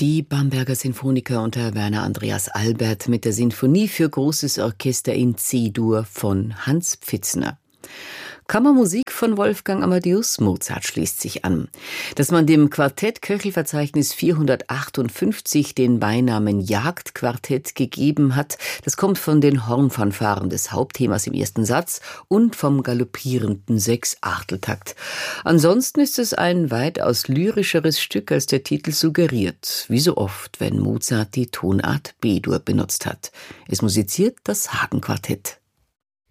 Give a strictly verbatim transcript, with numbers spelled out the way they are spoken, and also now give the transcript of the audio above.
Die Bamberger Sinfoniker unter Werner Andreas Albert mit der Sinfonie für großes Orchester in C-Dur von Hans Pfitzner. Kammermusik von Wolfgang Amadeus Mozart schließt sich an. Dass man dem Quartett Köchelverzeichnis vierhundertachtundfünfzig den Beinamen Jagdquartett gegeben hat, das kommt von den Hornfanfaren des Hauptthemas im ersten Satz und vom galoppierenden Sechsachteltakt. Ansonsten ist es ein weitaus lyrischeres Stück, als der Titel suggeriert, wie so oft, wenn Mozart die Tonart B-Dur benutzt hat. Es musiziert das Hagen-Quartett.